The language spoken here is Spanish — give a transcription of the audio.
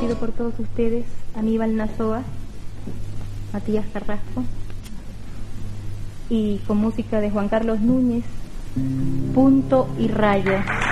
conocido por todos ustedes, Aníbal Nazoa, Matías Carrasco, y con música de Juan Carlos Núñez, Punto y Raya.